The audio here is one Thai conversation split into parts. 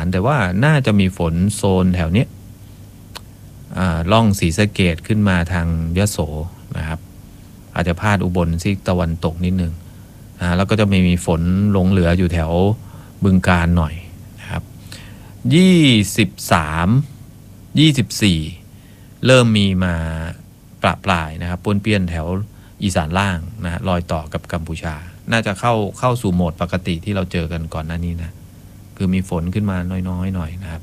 แต่ว่าน่าจะมีฝนโซนแถวเนี้ยล่องศรีสะเกษขึ้นมาทางยโสนะครับอาจจะพาดอุบลซีกตะวันตกนิดนึงแล้วก็จะมีฝนหลงเหลืออยู่แถวบึงกาฬหน่อยนะครับ23-24เริ่มมีมาประปรายนะครับป้วนเปี้ยนแถวอีสานล่างนะรอยต่อกับกัมพูชาน่าจะเข้าสู่โหมดปกติที่เราเจอกันก่อนหน้านี้นะคือมีฝนขึ้นมาน้อยๆหน่อยนะครับ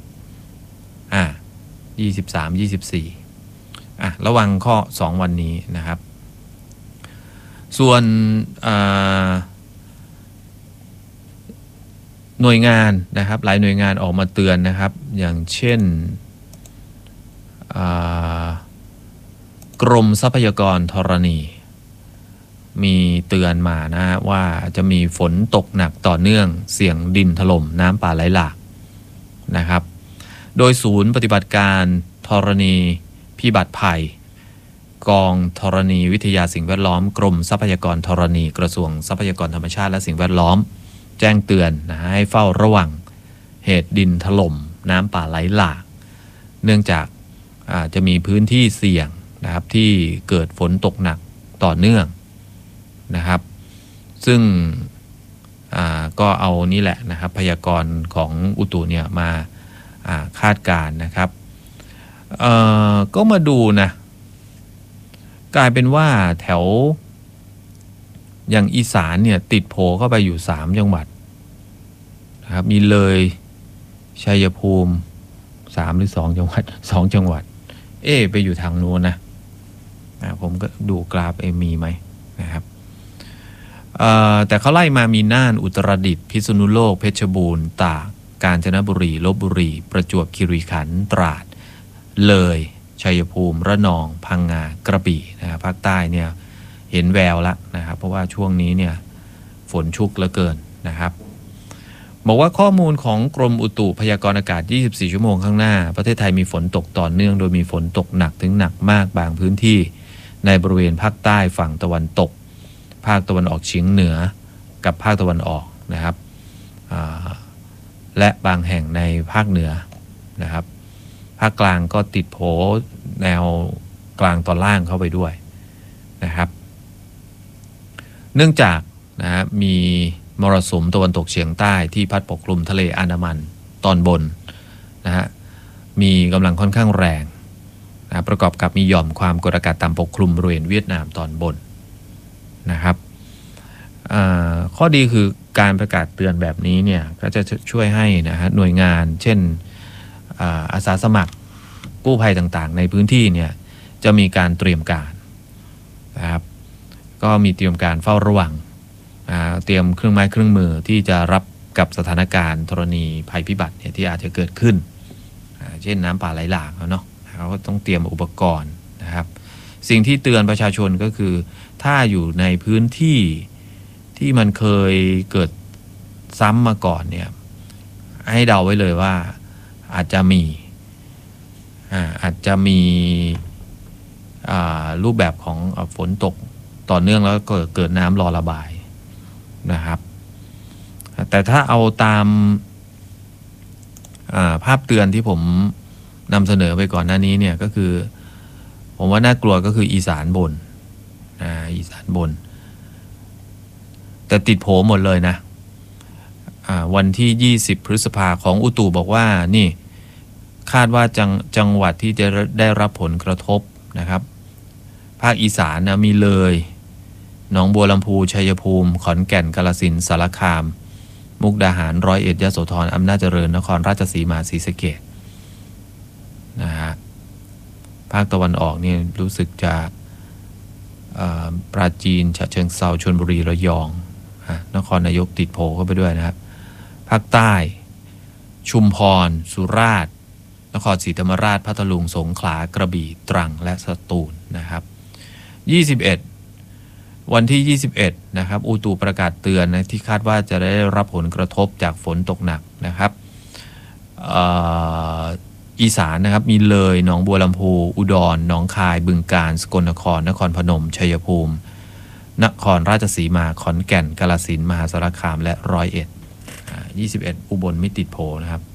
23-24ระวังข้อ2วันนี้นะครับส่วนหน่วยงานนะครับหลายหน่วยงานออกมาเตือนนะครับอย่างเช่นกรมทรัพยากรธรณีมีเตือนมานะว่าจะมีฝนตกหนักต่อเนื่องเสี่ยงดินถล่มน้ำป่าไหลหลากนะครับโดยศูนย์ปฏิบัติการธรณีพิบัติภัยกองธรณีวิทยาสิ่งแวดล้อมกรมทรัพยากรธรณีกระทรวงทรัพยากรธรรมชาติและสิ่งแวดล้อมแจ้งเตือนนะให้เฝ้าระวังเหตุดินถล่มน้ำป่าไหลหลากเนื่องจากจะมีพื้นที่เสี่ยงนะครับที่เกิดฝนตกหนักต่อเนื่องนะครับซึ่งก็เอานี่แหละนะครับพยากรณ์ของอุตุเนี่ยมาคาดการณ์นะครับก็มาดูนะกลายเป็นว่าแถวอย่างอีสานเนี่ยติดโผเข้าไปอยู่3จังหวัดนะครับมีเลยชัยภูมิ3หรือ2จังหวัด2จังหวัดไปอยู่ทางโน้นนะผมก็ดูกราฟมีไหมนะครับแต่เขาไล่มามีน่านอุตรดิตถ์พิษณุโลกเพชรบูรณ์ตากกาญจนบุรีลพบุรีประจวบคีรีขันธ์ตราดเลยชัยภูมิระนองพังงากระบี่นะครับภาคใต้เนี่ยเห็นแววแล้วนะครับเพราะว่าช่วงนี้เนี่ยฝนชุกเหลือเกินนะครับบอกว่าข้อมูลของกรมอุตุพยากรณ์อากาศ24ชั่วโมงข้างหน้าประเทศไทยมีฝนตกต่อเนื่องโดยมีฝนตกหนักถึงหนักมากบางพื้นที่ในบริเวณภาคใต้ฝั่งตะวันตกภาคตะวันออกเฉียงเหนือกับภาคตะวันออกนะครับและบางแห่งในภาคเหนือนะครับภาคกลางก็ติดโผแนวกลางตอนล่างเข้าไปด้วยนะครับเนื่องจากนะมีมรสุมตะวันตกเฉียงใต้ที่พัดปกคลุมทะเลอันดามันตอนบนนะฮะมีกำลังค่อนข้างแรงนะประกอบกับมีหย่อมความกดอากาศต่ำปกคลุมบริเวณเวียดนามตอนบนนะครับข้อดีคือการประกาศเตือนแบบนี้เนี่ยก็จะช่วยให้นะฮะหน่วยงานเช่นอาสาสมัครกู้ภัยต่างๆในพื้นที่เนี่ยจะมีการเตรียมการนะครับก็มีเตรียมการเฝ้าระวังเตรียมเครื่องไม้เครื่องมือที่จะรับกับสถานการณ์ธรณีภัยพิบัติเนี่ยที่อาจจะเกิดขึ้นเช่นน้ำป่าไหลหลากเนาะเขาก็ต้องเตรียมอุปกรณ์นะครับสิ่งที่เตือนประชาชนก็คือถ้าอยู่ในพื้นที่ที่มันเคยเกิดซ้ำมาก่อนเนี่ยให้เดาไว้เลยว่าอาจจะมีรูปแบบของฝนตกต่อเนื่องแล้วก็เกิดน้ำรอระบายนะครับแต่ถ้าเอาตามภาพเตือนที่ผมนำเสนอไปก่อนหน้านี้เนี่ยก็คือผมว่าน่ากลัวก็คืออีสานบนอีสานบนแต่ติดโผหมดเลยนะวันที่20พฤษภาของอุตุบอกว่านี่คาดว่าจังหวัดที่จะได้รับผลกระทบนะครับภาคอีสานนะมีเลยหนองบัวลำพูชัยภูมิขอนแก่นกาฬสินธุ์สารคามมุกดาหารร้อยเอ็ดยโสธรอำนาจเจริญนครราชสีมาศรีสะเกษนะฮะภาคตะวันออกนี่รู้สึกจะปราจีนฉะเชิงเทราชลบุรีระยองนครนายกติดโผเข้าไปด้วยนะครับภาคใต้ชุมพรสุราษฎร์นครศรีธรรมราชพัทลุงสงขลากระบี่ตรังและสตูลนะครับวันที่21นะครับอุตุประกาศเตือนนะที่คาดว่าจะได้รับผลกระทบจากฝนตกหนักนะครับอีสานนะครับมีเลยหนองบัวลำพูอุดรหนองคายบึงกาฬสกลนครนครพนมชัยภูมินครราชสีมาขอนแก่นกาฬสินธุ์มหาสารคามและร้อยเอ็ด21อุบลไม่ติดโผนะครับ